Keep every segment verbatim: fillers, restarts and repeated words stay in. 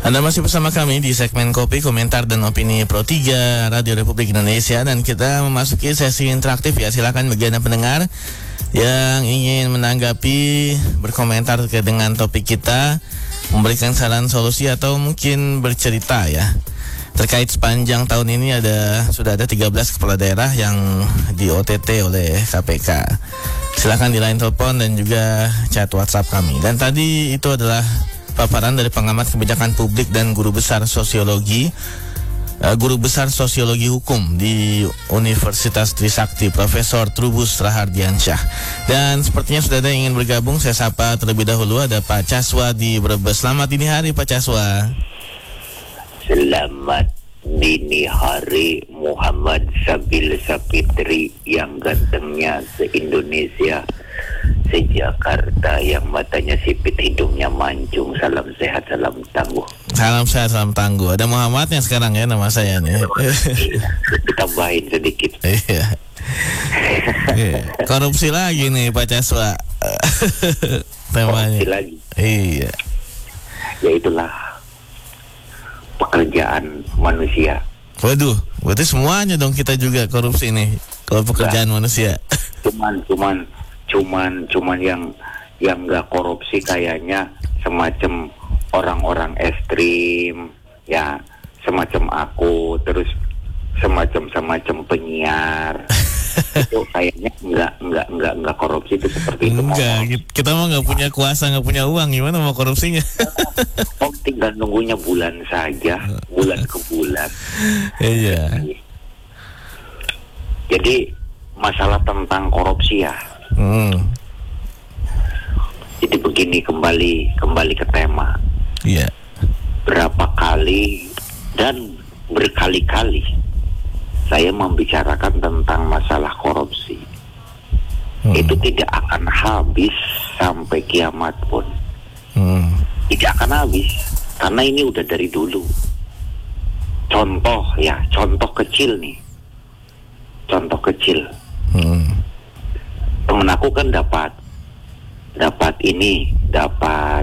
Anda masih bersama kami di segmen Kopi, Komentar dan Opini Pro tiga Radio Republik Indonesia. Dan kita memasuki sesi interaktif ya. Silakan bagi Anda pendengar yang ingin menanggapi, berkomentar terkait dengan topik kita, memberikan saran solusi atau mungkin bercerita ya. Terkait sepanjang tahun ini ada sudah ada tiga belas kepala daerah yang di O T T oleh K P K. Silakan di line telepon dan juga chat WhatsApp kami. Dan tadi itu adalah paparan dari pengamat kebijakan publik dan guru besar sosiologi, uh, guru besar sosiologi hukum di Universitas Trisakti, Profesor Trubus Rahardiansyah. Dan sepertinya sudah ada yang ingin bergabung. Saya sapa terlebih dahulu, ada Pak Caswa di Brebes. Selamat dini hari Pak Caswa. Selamat dini hari Muhammad Sabil Sapitri yang gantengnya se-Indonesia, se-Jakarta yang matanya sipit, hidungnya mancung. Salam sehat, salam tangguh. Salam sehat, salam tangguh. Ada Muhammadnya sekarang ya nama saya nih. Ditambahin sedikit. Iya. Korupsi lagi nih Pak Caswa. Temanya. Korupsi lagi. Iya. Ya itulah pekerjaan manusia. Waduh, berarti semuanya dong kita juga korupsi nih. Kalau pekerjaan nah, manusia. Cuman, cuman, cuman, cuman yang yang nggak korupsi kayaknya semacam orang-orang ekstrim, ya, semacam aku, terus semacam semacam penyiar. Itu kayaknya nggak nggak nggak nggak korupsi itu seperti itu. Enggak, kita mah nggak punya kuasa, nggak punya uang, gimana mau korupsinya? Oh, tinggal nunggunya bulan saja, bulan ke bulan. Iya. Jadi masalah tentang korupsi ya. Hmm. Jadi begini, kembali kembali ke tema. Iya. Berapa kali dan berkali-kali saya membicarakan tentang masalah korupsi. Hmm. Itu tidak akan habis sampai kiamat pun. Hmm. Tidak akan habis, karena ini udah dari dulu. Contoh ya, contoh kecil nih. Contoh kecil. Hmm. Temen aku kan dapat dapat ini, dapat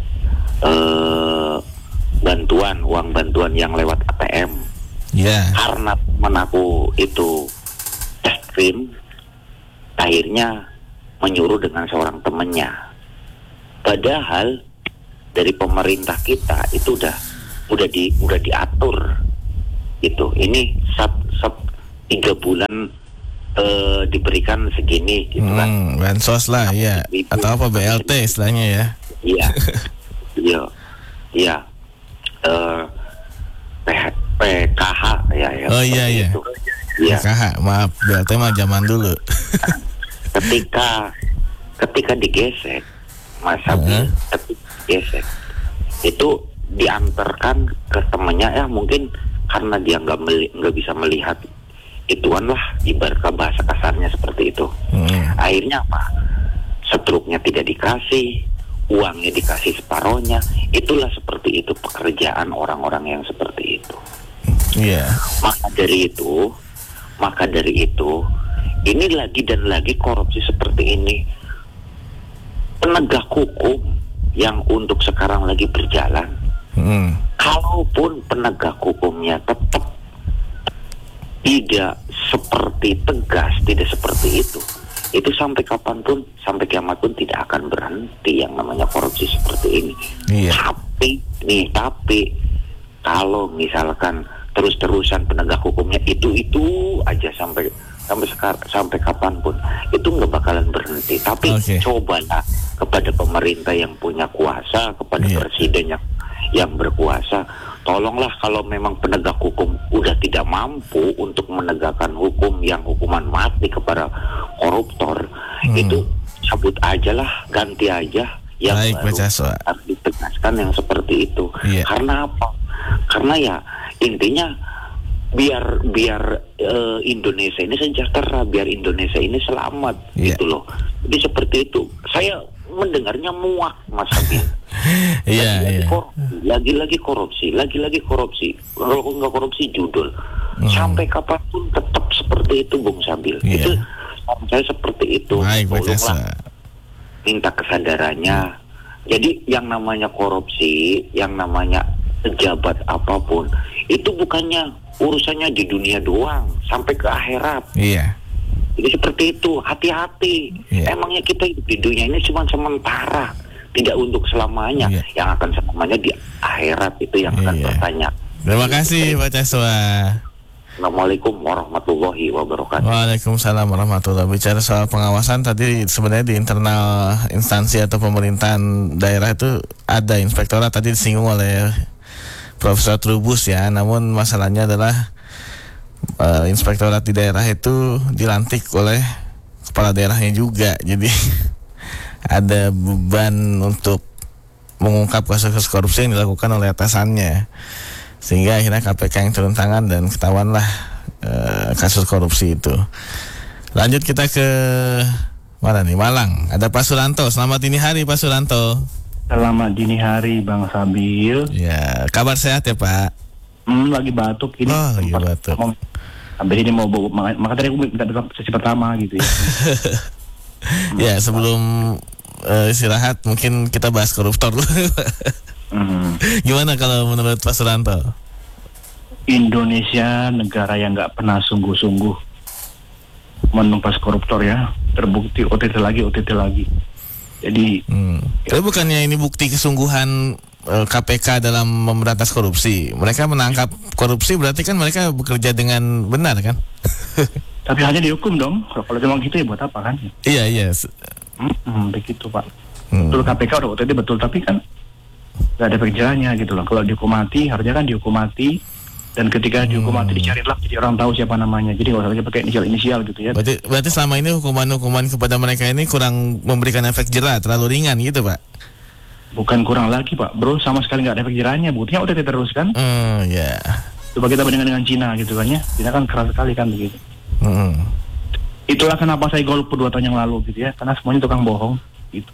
uh, bantuan, uang bantuan yang lewat A T M. Yeah. Karena temen aku itu ekstrim, akhirnya menyuruh dengan seorang temennya. Padahal dari pemerintah kita itu udah udah di udah diatur itu. Ini sat sat tiga bulan uh, diberikan segini gitu kan. Hmm, bansos lah ya. Atau apa B L T istilahnya ya. Iya. Iya. Iya. Eh P K H ya, ya. Oh iya iya. Iya. P K H, maaf, B L T mah zaman dulu. ketika ketika digesek, Mas Sabil, uh-huh. ketika digesek, itu diantarkan ke temannya, ya mungkin karena dia nggak meli- nggak bisa melihat ituan lah, ibarat bahasa kasarnya seperti itu. Uh-huh. Akhirnya apa? Struknya tidak dikasih, uangnya dikasih separohnya. Itulah seperti itu pekerjaan orang-orang yang seperti itu. Iya. Yeah. Maka dari itu, maka dari itu, ini lagi dan lagi korupsi seperti ini. Penegak hukum yang untuk sekarang lagi berjalan, mm. kalaupun penegak hukumnya tetap tidak seperti tegas, tidak seperti itu, itu sampai kapanpun, sampai kiamat pun tidak akan berhenti yang namanya korupsi seperti ini. Yeah. Tapi, nih, tapi kalau misalkan terus-terusan penegak hukumnya itu-itu aja sampai sampai sekarang, sampai kapanpun, itu nggak bakalan berhenti. Tapi okay. cobalah kepada pemerintah yang punya kuasa, kepada yeah. presiden yang yang berkuasa, tolonglah kalau memang penegak hukum udah tidak mampu untuk menegakkan hukum yang hukuman mati kepada koruptor, hmm. itu cabut aja lah, ganti aja yang baik, baru harus ditegaskan yang seperti itu. Yeah. Karena apa? Karena ya intinya biar biar uh, Indonesia ini sejahtera, biar Indonesia ini selamat, yeah. gitu loh. Jadi seperti itu. Saya mendengarnya muak, Mas Sabil. Iya, iya. Lagi-lagi korupsi, lagi-lagi korupsi. Kalau nggak korupsi judul. Hmm. Sampai kapanpun tetap seperti itu, Bung Sabil. Yeah. Itu saya seperti itu. Baik, tolonglah minta kesadarannya. Hmm. Jadi yang namanya korupsi, yang namanya pejabat apapun, itu bukannya urusannya di dunia doang, sampai ke akhirat. Iya. Jadi seperti itu, hati-hati. Iya. Emangnya kita hidup di dunia ini cuma sementara, tidak untuk selamanya. Iya. Yang akan selamanya di akhirat itu yang akan Iya. bertanya. Terima kasih Pak Caswa. Assalamualaikum warahmatullahi wabarakatuh. Waalaikumsalam warahmatullahi wabarakatuh. Bicara soal pengawasan tadi, sebenarnya di internal instansi atau pemerintahan daerah itu ada inspektorat, tadi disinggung oleh Profesor Trubus ya. Namun masalahnya adalah uh, inspektorat di daerah itu dilantik oleh kepala daerahnya juga. Jadi ada beban untuk mengungkap kasus-kasus korupsi yang dilakukan oleh atasannya, sehingga akhirnya K P K yang turun tangan dan ketahuanlah uh, kasus korupsi itu. Lanjut kita ke mana nih? Malang. Ada Pak Suranto. Selamat dini hari Pak Suranto. Selamat dini hari Bang Sabil. Ya, kabar sehat ya Pak? Hmm, lagi batuk ini. Oh, lagi batuk. Mau, habis ini mau bawa, maka, maka tadi aku minta dalam sesi pertama gitu ya. Ya, sebelum uh, istirahat mungkin kita bahas koruptor dulu. Hmm. Gimana kalau menurut Pak Suranto? Indonesia negara yang nggak pernah sungguh-sungguh menumpas koruptor ya. Terbukti O T T lagi, O T T lagi. Jadi, Hmm. Tapi bukannya ini bukti kesungguhan uh, K P K dalam memberantas korupsi? Mereka menangkap korupsi berarti kan mereka bekerja dengan benar kan? tapi hanya dihukum dong. Kalau memang gitu ya buat apa kan? Iya iya. Hmm, hmm, begitu Pak. Hmm. Betul K P K udah O T T betul, tapi kan nggak ada efek jerahnya gitu loh. Kalau dihukum mati, harusnya kan dihukum mati. Dan ketika dihukum mati dicarilah, jadi orang tahu siapa namanya. Jadi nggak usah lagi pakai inisial-inisial gitu ya. Berarti, berarti selama ini hukuman-hukuman kepada mereka ini kurang memberikan efek jerah, terlalu ringan gitu Pak? Bukan kurang lagi Pak, bro, sama sekali nggak ada efek jerahnya. Buktinya O T T terus kan. Hmm, ya. Coba kita bandingkan dengan Cina gitu kan ya. Cina kan keras sekali kan begitu. Hmm. Itulah kenapa saya golput dua tahun yang lalu gitu ya. Karena semuanya tukang bohong gitu.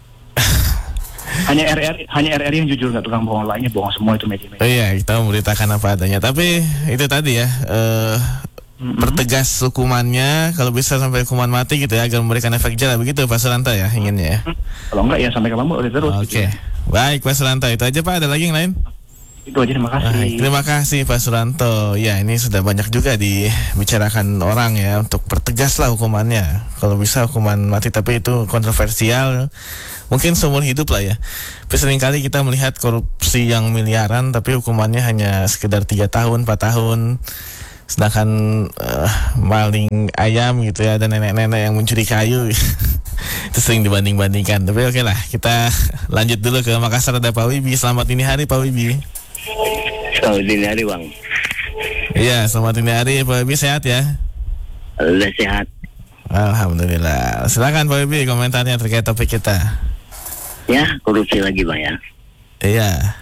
hanya R R hanya R R yang jujur, nggak tukang bohong, lainnya bohong semua itu media-media. Oh iya, kita memberitakan apa adanya. Tapi itu tadi ya, uh, mm-hmm. pertegas hukumannya, kalau bisa sampai hukuman mati gitu ya, agar memberikan efek jerah, begitu Pak Suranto ya inginnya ya. Kalau enggak ya sampai kapan mau terus. Oke, okay. Gitu. Baik Pak Suranto, itu aja Pak. Ada lagi yang lain? Itu aja, terima kasih. Baik, terima kasih Pak Suranto. Ya, ini sudah banyak juga dibicarakan orang ya, untuk pertegaslah hukumannya. Kalau bisa hukuman mati, tapi itu kontroversial. Mungkin seumur hidup lah ya. Tapi seringkali kita melihat korupsi yang miliaran, tapi hukumannya hanya sekedar tiga tahun, empat tahun. Sedangkan uh, maling ayam gitu ya, dan nenek-nenek yang mencuri kayu itu sering dibanding-bandingkan. Tapi oke lah, kita lanjut dulu ke Makassar. Ada Pak Wibi. Selamat dini hari Pak Wibi. Selamat dini hari Bang. Iya, selamat dini hari Pak Wibi. Sehat ya? Alhamdulillah sehat. Alhamdulillah. Silakan Pak Wibi komentarnya terkait topik kita. Ya, korupsi lagi Bang ya. Iya.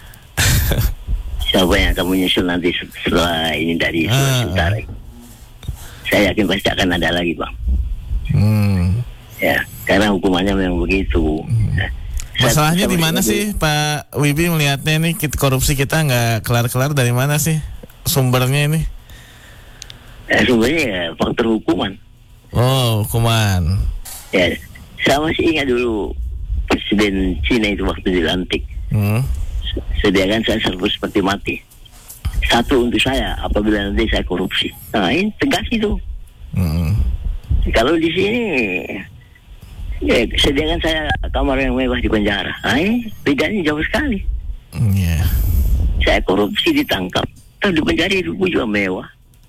Siapa yang akan menyusul nanti setelah ini dari Sulawesi ah. Utara? Saya yakin pasti akan ada lagi Bang. Hmm. Ya, karena hukumannya memang begitu. Hmm. Masalahnya di mana sih Pak Wibi melihatnya ini, korupsi kita nggak kelar-kelar, dari mana sih sumbernya ini? Ya, sumbernya ya faktor hukuman. Oh, hukuman. Ya, saya masih ingat dulu Presiden Cina itu waktu dilantik. Hmm. Sediakan saya serbu seperti mati. Satu untuk saya apabila nanti saya korupsi. Nah, ini tegas itu. Hmm. Kalau di sini ya, sediakan saya kamar yang mewah di penjara. Nah, ini bedanya jauh sekali. Iya. Yeah. Saya korupsi ditangkap, terus di penjara hidupku juga mewah.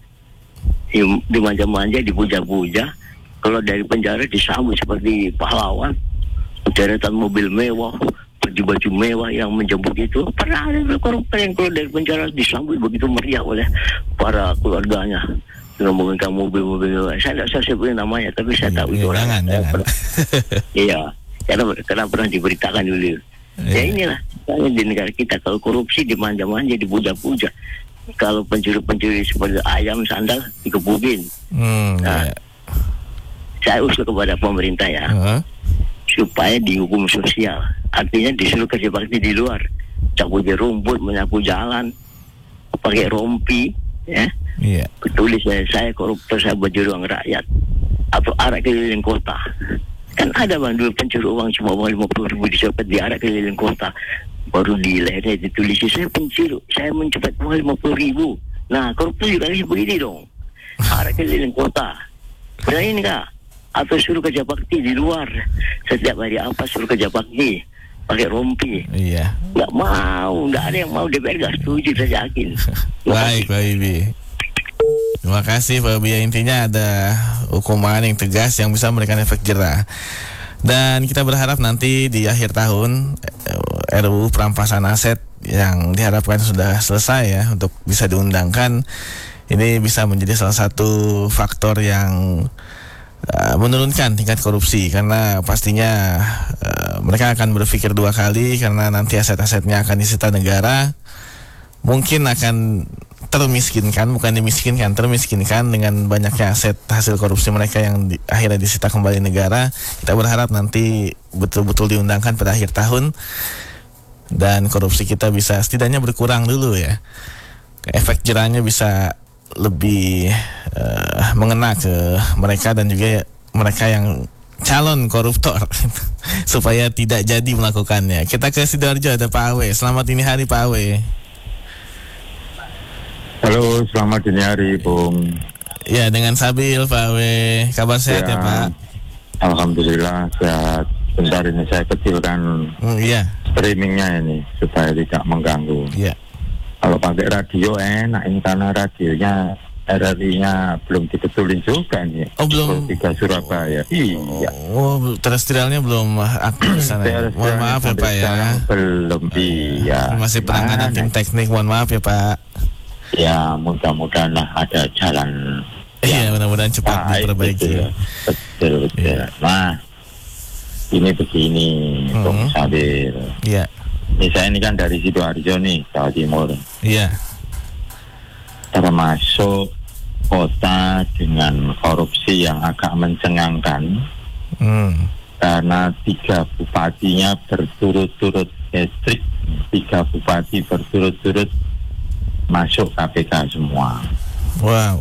Dimanja-manja, dipuja-puja. Kalau dari penjara disambut seperti pahlawan. Deretan mobil mewah, baju-baju mewah yang menjemput itu. Pernah ada koruptor yang keluar dari penjara disambut begitu meriah oleh para keluarganya dengan menggunakan mobil-mobil mewah. Saya tidak saya sebutin namanya, tapi saya tahu itu orang. Jangan, jangan. Iya, karena karena pernah diberitakan dulu. Ya inilah, di negara kita kalau korupsi dimanja-manja, dipuja-puja. Kalau pencuri-pencuri seperti ayam sandal dikebukin. Hmm, nah, ya. Saya usul kepada pemerintah ya. Uh-huh. Supaya dihukum sosial, artinya disuruh kerja bakti di luar, cabut rumput, menyapu jalan, pakai rompi, ya. Iya. Tulis saya, saya koruptor, saya baju ruang rakyat, atau arak keliling kota. Kan ada Bang dulu pencuri uang cuma uang lima puluh ribu disopet di arak keliling kota, baru di lehernya ditulis, saya pencuri, saya mencepat uang lima puluh ribu. Nah, korupsi juga harus begini dong. Arah keliling kota. Berani nggak? Atau suruh kerja bakti di luar. Setiap hari apa suruh kerja bakti? Pakai rompi. Iya. Nggak mau, nggak ada yang mau. D P R nggak setuju, saya yakin. Baik, Pak Bibi. Terima kasih Pak Bibi. Intinya ada hukuman yang tegas yang bisa memberikan efek jerah. Dan kita berharap nanti di akhir tahun R U U perampasan aset yang diharapkan sudah selesai ya untuk bisa diundangkan, ini bisa menjadi salah satu faktor yang uh, menurunkan tingkat korupsi, karena pastinya uh, mereka akan berpikir dua kali karena nanti aset-asetnya akan disita negara, mungkin akan termiskinkan, bukan dimiskinkan, termiskinkan dengan banyaknya aset hasil korupsi mereka yang di, akhirnya disita kembali negara. Kita berharap nanti betul-betul diundangkan pada akhir tahun dan korupsi kita bisa setidaknya berkurang dulu ya. Efek jerahnya bisa lebih uh, mengena ke mereka dan juga mereka yang calon koruptor supaya tidak jadi melakukannya. Kita ke Sidoarjo, ada Pak Awe. Selamat dini hari Pak Awe. Halo, selamat dini hari, Bung. Ya, dengan Sabil, Pak Awe. Kabar sehat ya, ya Pak? Alhamdulillah, sehat. Bentar ini saya kecilkan mm, iya. streamingnya ini, supaya tidak mengganggu. Iya. Kalau pakai radio enak, ini karena radionya, R R I-nya belum dibetulin juga nih. Oh, belum? tiga Surabaya. Iya. Oh, terestrialnya belum aktif sana. Mohon maaf ya, Pak ya. Belum, iya. Masih penanganan tim teknik, mohon maaf ya, Pak. Ya, mudah-mudahan lah ada jalan. Iya, mudah-mudahan cepat diperbaiki. Betul, betul. betul. Ya. Nah, ini begini, hmm. Bung Sabil. Iya. Ini saya ini kan dari Sidoarjo nih, Jawa Timur. Iya. Termasuk kota dengan korupsi yang agak mencengangkan. Hmm. Karena tiga bupatinya berturut-turut estrik, tiga bupati berturut-turut masuk K P K semua. Wow.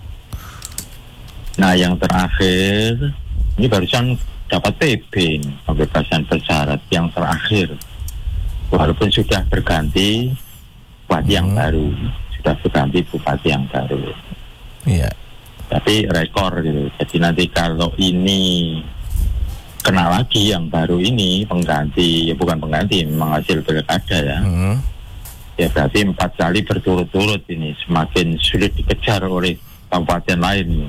Nah, yang terakhir ini barusan dapat P B, pembebasan bersyarat yang terakhir. Walaupun sudah berganti bupati hmm. yang baru, sudah berganti bupati yang baru. Iya. Tapi rekor gitu. Jadi nanti kalau ini kena lagi yang baru ini pengganti, ya bukan pengganti, memang hasil pilkada ya. Hmm. Ya berarti empat kali berturut-turut ini, semakin sulit dikejar oleh kabupaten lain.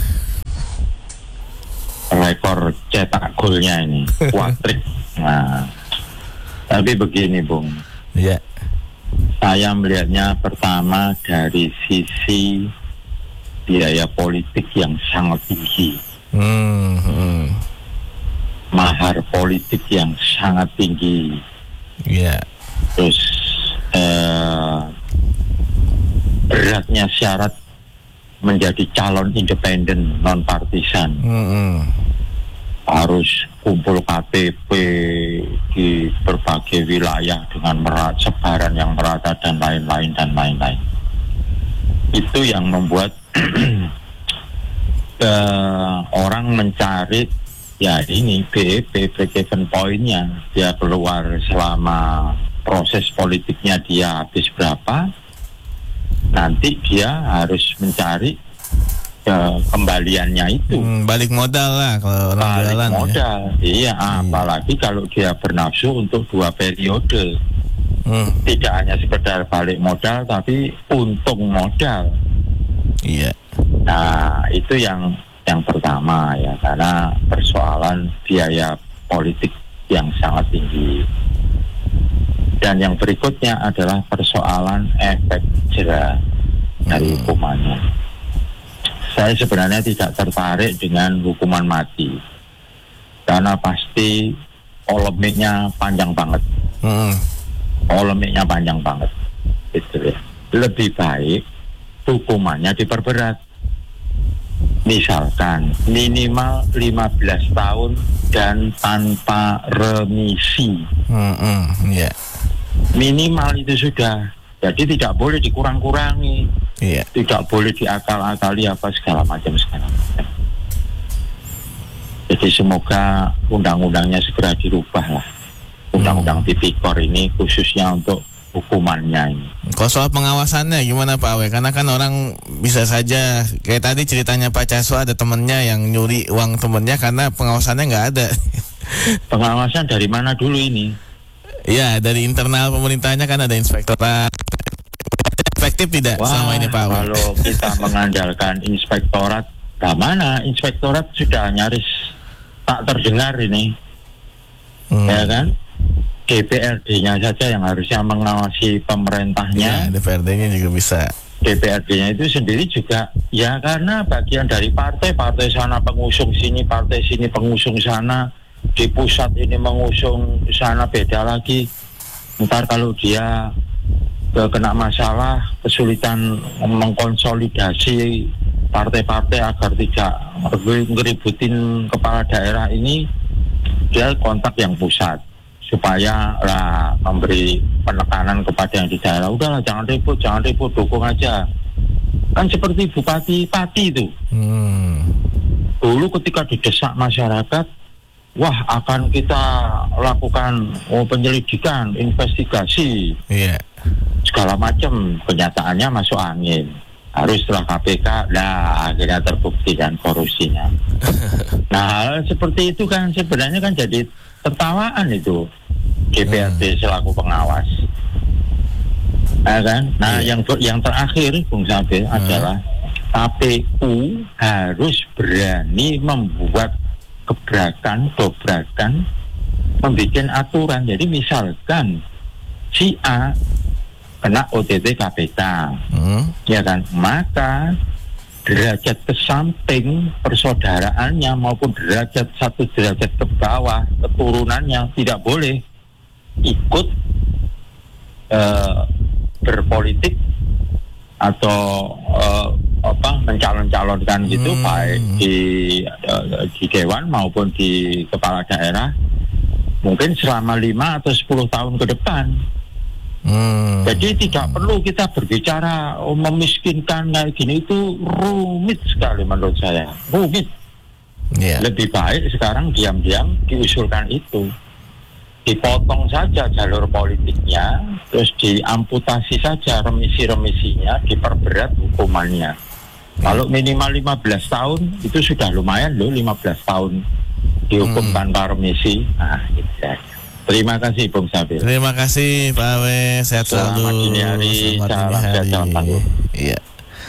Rekor cetak golnya ini, kuatrik. Nah, tapi begini Bung, ya. Saya melihatnya pertama dari sisi biaya politik yang sangat tinggi, hmm, hmm. mahar politik yang sangat tinggi. Ya. Terus Eh, beratnya syarat menjadi calon independen non partisan, mm-hmm. harus kumpul K T P di berbagai wilayah dengan merat, sebaran yang merata dan lain-lain dan lain-lain. Itu yang membuat uh, orang mencari ya ini B E P, break-even point-nya, dia keluar selama proses politiknya dia habis berapa, nanti dia harus mencari uh, kembaliannya itu. Hmm, balik modal lah kalau orang balik jualan modal, ya. Iya, hmm. apalagi kalau dia bernafsu untuk dua periode. Hmm. Tidak hanya sekedar balik modal, tapi untung modal. Iya. Nah, itu yang yang pertama ya, karena persoalan biaya politik yang sangat tinggi. Dan yang berikutnya adalah persoalan efek jerah dari hukumannya. Saya sebenarnya tidak tertarik dengan hukuman mati, karena pasti polemiknya panjang banget. Hmm. Polemiknya panjang banget, gitu ya. Lebih baik hukumannya diperberat. Misalkan minimal lima belas tahun dan tanpa remisi. Hmm, yeah. Minimal itu sudah. Jadi tidak boleh dikurang-kurangi, yeah. Tidak boleh diakal-akali apa segala macam segala macam. Jadi semoga undang-undangnya segera dirubah lah Undang-undang Tipikor ini khususnya untuk hukumannya ini. Kalau soal pengawasannya gimana Pak Awe? Karena kan orang bisa saja kayak tadi ceritanya Pak Caswa, ada temennya yang nyuri uang temennya karena pengawasannya nggak ada. Pengawasan dari mana dulu ini? Ya, dari internal pemerintahnya kan ada inspektorat. Efektif tidak Wah, selama ini Pak Awe? Kalau kita mengandalkan inspektorat, nah mana inspektorat sudah nyaris tak terdengar ini, hmm. ya kan? D P R D-nya saja yang harusnya mengawasi pemerintahnya. Ya, D P R D-nya juga bisa. D P R D-nya itu sendiri juga ya karena bagian dari partai, partai sana pengusung sini, partai sini pengusung sana, di pusat ini mengusung sana beda lagi. Ntar kalau dia kena masalah, kesulitan mengkonsolidasi partai-partai agar tidak ngeributin kepala daerah ini, dia kontak yang pusat supaya lah memberi penekanan kepada yang di daerah. Udahlah, jangan ribut, jangan ribut, dukung aja. Kan seperti Bupati Pati itu. Hmm. Dulu ketika didesak masyarakat, wah akan kita lakukan oh, penyelidikan, investigasi, yeah. segala macam. Kenyataannya masuk angin. Harus setelah K P K, nah akhirnya terbukti kan korupsinya. Nah hal seperti itu kan sebenarnya kan jadi tertawaan itu D P R D selaku pengawas, nah, kan? Nah yeah. yang yang terakhir Bung Sabil hmm. adalah K P U harus berani membuat gebrakan, dobrakan, membuat aturan. Jadi misalkan si A kena O T T K P K, hmm. ya kan, maka derajat ke samping persaudaraannya maupun derajat satu derajat ke bawah keturunannya tidak boleh ikut uh, berpolitik atau uh, apa mencalon-calonkan gitu, hmm. baik di uh, di dewan maupun di kepala daerah mungkin selama lima atau sepuluh tahun ke depan. Hmm. Jadi tidak perlu kita berbicara oh, memiskinkan kayak gini, itu rumit sekali menurut saya, rumit. Yeah. Lebih baik sekarang diam-diam diusulkan itu, dipotong saja jalur politiknya, terus diamputasi saja remisi-remisinya, diperberat hukumannya. Hmm. Kalau minimal lima belas tahun itu sudah lumayan loh, lima belas tahun dihukum hmm. tanpa remisi. Nah, gitu saja. Terima kasih Bung Sabil. Terima kasih Pak Awe, sehat selalu. Selamat dini hari, selamat dini hari. Iya.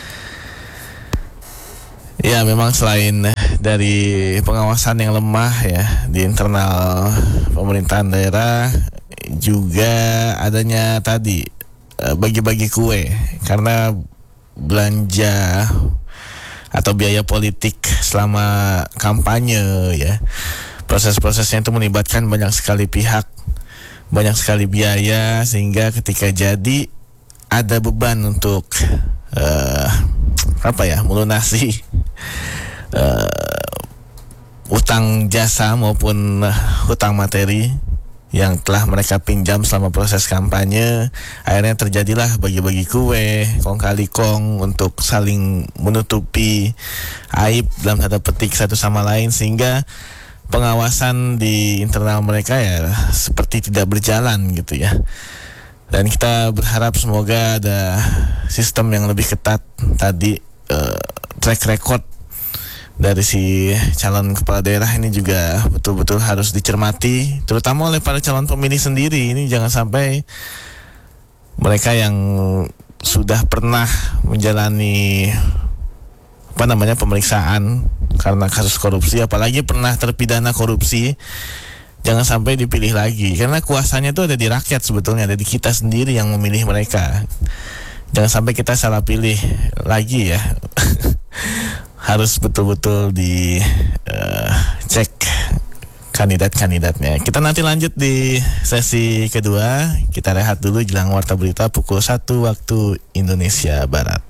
Ya memang selain dari pengawasan yang lemah ya di internal pemerintahan daerah, juga adanya tadi bagi-bagi kue karena belanja atau biaya politik selama kampanye ya. Proses-prosesnya itu melibatkan banyak sekali pihak, banyak sekali biaya, sehingga ketika jadi ada beban untuk uh, apa ya melunasi uh, utang jasa maupun uh, hutang materi yang telah mereka pinjam selama proses kampanye. Akhirnya terjadilah bagi-bagi kue, kong kali kong untuk saling menutupi aib dalam tanda petik satu sama lain, sehingga pengawasan di internal mereka ya seperti tidak berjalan gitu ya. Dan kita berharap semoga ada sistem yang lebih ketat tadi, uh, track record dari si calon kepala daerah ini juga betul-betul harus dicermati, terutama oleh para calon pemilih sendiri. Ini jangan sampai mereka yang sudah pernah menjalani apa namanya pemeriksaan karena kasus korupsi, apalagi pernah terpidana korupsi, jangan sampai dipilih lagi, karena kuasanya itu ada di rakyat sebetulnya, ada di kita sendiri yang memilih mereka. Jangan sampai kita salah pilih lagi ya. Harus betul-betul di uh, cek kandidat-kandidatnya. Kita nanti lanjut di sesi kedua. Kita rehat dulu jelang warta berita pukul satu waktu Indonesia Barat.